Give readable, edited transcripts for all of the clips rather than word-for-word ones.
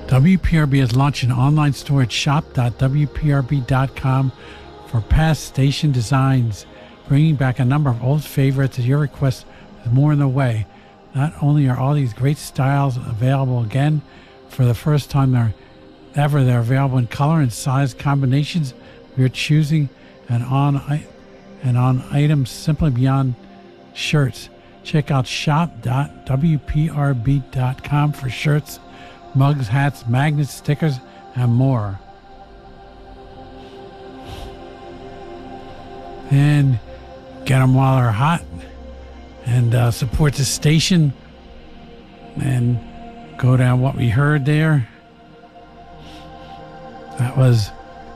WPRB has launched an online store at shop.wprb.com for past station designs, bringing back a number of old favorites at your request with more in the way. Not only are all these great styles available again for the first time they're available in color and size combinations of your choosing and on items simply beyond shirts. Check out shop.wprb.com for shirts, mugs, hats, magnets, stickers, and more. And get them while they're hot and support the station and go down what we heard there. That was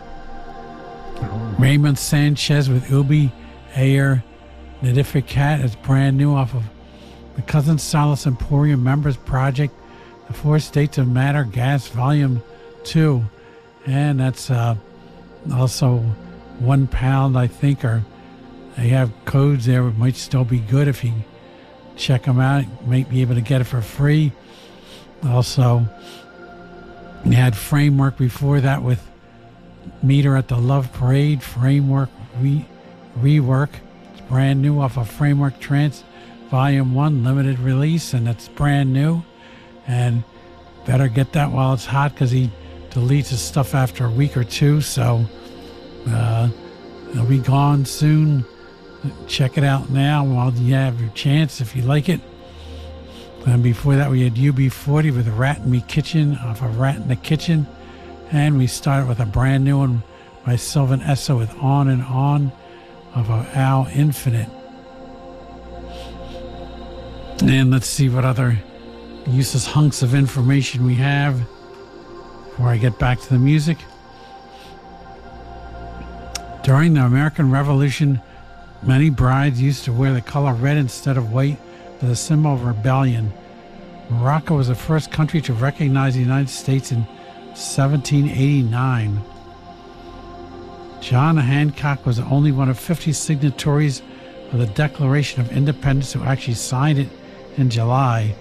Raymond Sanchez with Ubi Ayer Nidificat. It's brand new off of the Cousin Solace Emporium Members Project, The Four States of Matter Gas Volume 2. And that's also £1, I think, or they have codes there. It might still be good if you check them out. You might be able to get it for free. Also, you had Framework before that with Meter at the Love Parade. Framework Rework. It's brand new off of Framework Trance Volume 1 limited release, and it's brand new. And better get that while it's hot because he deletes his stuff after a week or two, so it'll be gone soon. Check it out now while you have your chance if you like it. And before that, we had UB40 with Rat in Me Kitchen off of Rat in the Kitchen. And we started with a brand new one by Sylvan Esso with On and On off of Al Infinite. And let's see what other useless hunks of information we have before I get back to the music. During the American Revolution, many brides used to wear the color red instead of white as a symbol of rebellion. Morocco was the first country to recognize the United States in 1789. John Hancock was only one of 50 signatories of the Declaration of Independence who actually signed it in July.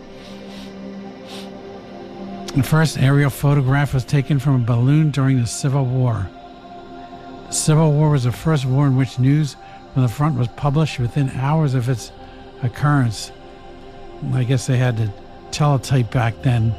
The first aerial photograph was taken from a balloon during the Civil War. The Civil War was the first war in which news from the front was published within hours of its occurrence. I guess they had to teletype back then.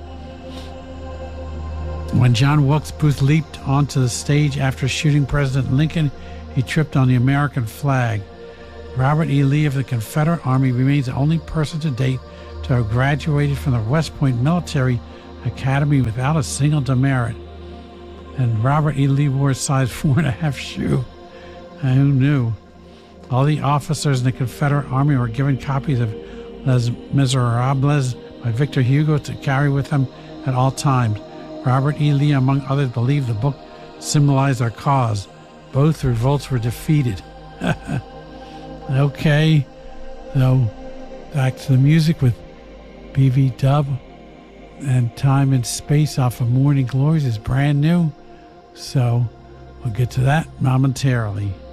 When John Wilkes Booth leaped onto the stage after shooting President Lincoln, he tripped on the American flag. Robert E. Lee of the Confederate Army remains the only person to date to have graduated from the West Point Military Academy without a single demerit. And Robert E. Lee wore a size 4.5 shoe. Who knew? All the officers in the Confederate Army were given copies of Les Miserables by Victor Hugo to carry with them at all times. Robert E. Lee, among others, believed the book symbolized our cause. Both revolts were defeated. Okay, so back to the music with BV Dub, and Time and Space off of Morning Glories is brand new, so we'll get to that momentarily.